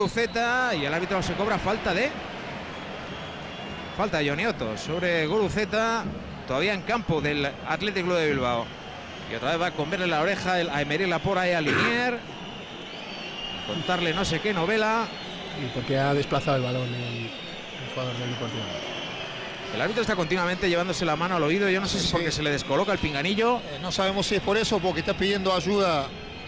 Guruceta, y el árbitro se cobra falta de Johnny Otto sobre Guruceta, todavía en campo del Athletic Club de Bilbao. Y otra vez va a comerle la oreja a Emery Laporte y a Linier, contarle no sé qué novela. Y porque ha desplazado el balón el jugador del Deportivo. El árbitro está continuamente llevándose la mano al oído. Yo no sé si es porque se le descoloca el pinganillo. No sabemos si es por eso o porque está pidiendo ayuda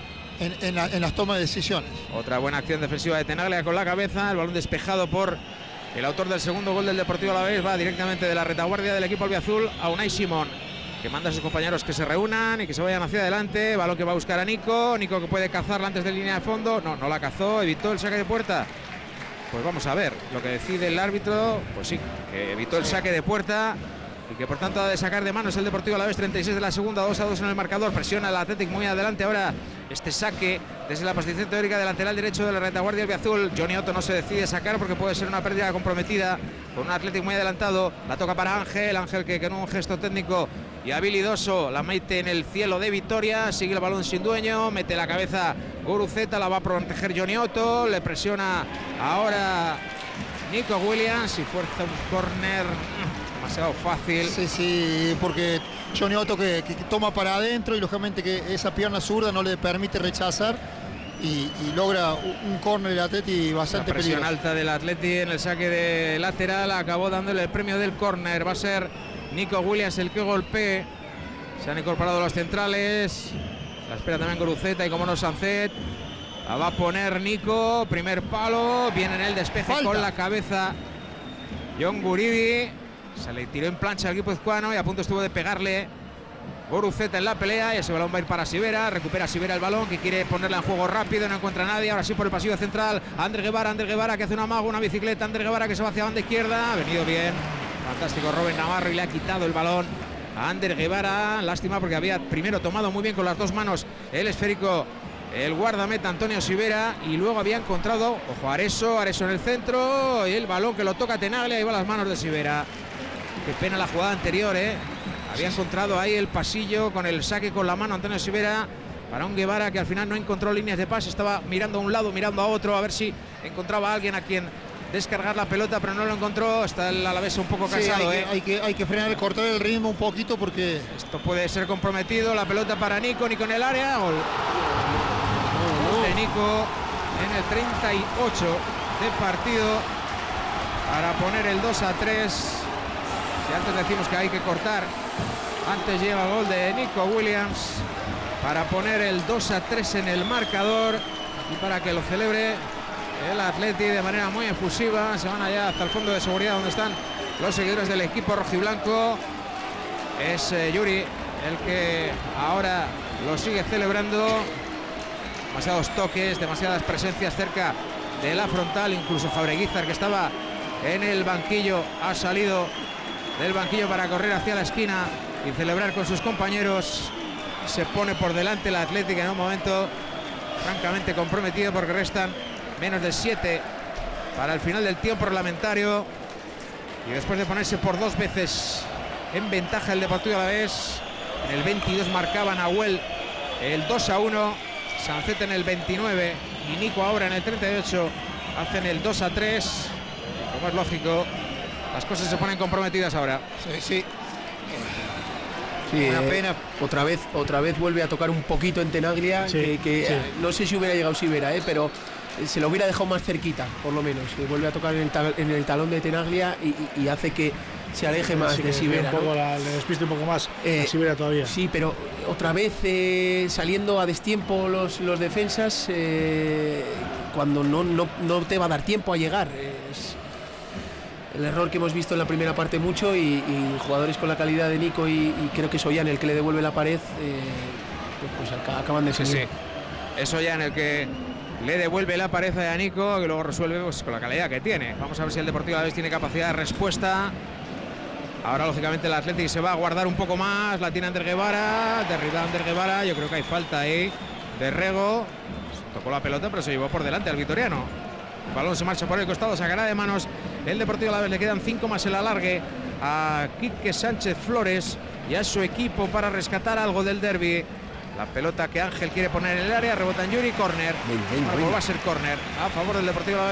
en las tomas de decisiones. Otra buena acción defensiva de Tenaglia con la cabeza. El balón despejado por el autor del segundo gol del Deportivo Alavés. Va directamente de la retaguardia del equipo albiazul a Unai Simón, que manda a sus compañeros que se reúnan y que se vayan hacia adelante. Balón que va a buscar a Nico. Nico que puede cazarla antes de línea de fondo. No la cazó, evitó el saque de puerta. Pues vamos a ver lo que decide el árbitro. Pues sí, que evitó el saque de puerta y que por tanto ha de sacar de manos el Deportivo Alavés. 36 de la segunda, 2-2 en el marcador. Presiona el Athletic muy adelante ahora este saque desde la posición teórica del lateral derecho de la retaguardia albiazul. Johnny Otto no se decide sacar porque puede ser una pérdida comprometida con un Athletic muy adelantado. La toca para Ángel que con un gesto técnico y habilidoso la mete en el cielo de Vitoria. Sigue el balón sin dueño, mete la cabeza Guruceta, la va a proteger Johnny Otto, le presiona ahora Nico Williams y fuerza un córner demasiado fácil. Sí, porque Johnny Otto que toma para adentro y lógicamente que esa pierna zurda no le permite rechazar y logra un córner del Atleti bastante peligroso. La presión alta del Atleti en el saque de lateral acabó dándole el premio del córner. Va a ser Nico Williams el que golpee. Se han incorporado los centrales. La espera también Guruceta y como no Sancet. La va a poner Nico. Primer palo. Viene en el despeje. Falta con la cabeza Jon Guridi. Se le tiró en plancha al equipo guipuzcoano y a punto estuvo de pegarle Guruceta en la pelea. Y ese balón va a ir para Sivera. Recupera Sivera el balón, que quiere ponerla en juego rápido. No encuentra a nadie. Ahora sí por el pasillo central. Ander Guevara que hace un amago, una bicicleta. Ander Guevara que se va hacia banda izquierda. Ha venido bien. Fantástico Robert Navarro y le ha quitado el balón a Ander Guevara. Lástima porque había primero tomado muy bien con las dos manos el esférico el guardameta Antonio Sivera y luego había encontrado, ojo, Areso en el centro y el balón que lo toca Tenaglia y va a las manos de Sivera. Qué pena la jugada anterior, había encontrado ahí el pasillo con el saque con la mano Antonio Sivera para un Guevara que al final no encontró líneas de pase, estaba mirando a un lado, mirando a otro a ver si encontraba a alguien a quien descargar la pelota, pero no lo encontró. Está el Alavés un poco cansado. Hay que frenar, cortar el ritmo un poquito porque esto puede ser comprometido. La pelota para Nico en el área. Gol de Nico en el 38 de partido para poner el 2-3. Si antes decimos que hay que cortar, antes llega el gol de Nico Williams para poner el 2-3 en el marcador y para que lo celebre el Atleti de manera muy efusiva. Se van allá hasta el fondo de seguridad donde están los seguidores del equipo rojiblanco. Es Yuri el que ahora lo sigue celebrando. Demasiados toques, demasiadas presencias cerca de la frontal. Incluso Jaureguizar, que estaba en el banquillo, ha salido del banquillo para correr hacia la esquina y celebrar con sus compañeros. Se pone por delante el Athletic en un momento francamente comprometido porque restan menos de 7 para el final del tiempo reglamentario y después de ponerse por dos veces en ventaja el Deportivo Alavés. En el 22 marcaba Nahuel el 2-1, Sancet en el 29 y Nico ahora en el 38 hacen el 2-3. Como es lógico, las cosas se ponen comprometidas ahora. Sí, una pena. Otra vez vuelve a tocar un poquito en Tenaglia, no sé si hubiera llegado Sivera, pero se lo hubiera dejado más cerquita, por lo menos. Vuelve a tocar en el talón de Tenaglia y hace que se aleje más de Sivera. Le despiste un poco más a Sivera todavía. Sí, pero otra vez saliendo a destiempo los defensas cuando no te va a dar tiempo a llegar. Es el error que hemos visto en la primera parte mucho y jugadores con la calidad de Nico y creo que es Ollán el que le devuelve la pared, pues acaban de seguir. Sí. Es Ollán el que le devuelve la pared a Nico, que luego resuelve pues, con la calidad que tiene. Vamos a ver si el Deportivo Alavés tiene capacidad de respuesta. Ahora lógicamente el Athletic se va a guardar un poco más. La tiene Ander Guevara, derriba Ander Guevara. Yo creo que hay falta ahí de Rego. Tocó la pelota pero se llevó por delante al vitoriano. El balón se marcha por el costado, sacará de manos el Deportivo Alavés. Le quedan 5 más el alargue a Quique Sánchez Flores y a su equipo para rescatar algo del derbi. La pelota que Ángel quiere poner en el área, rebota en Yuri, córner. Va a ser córner a favor del Deportivo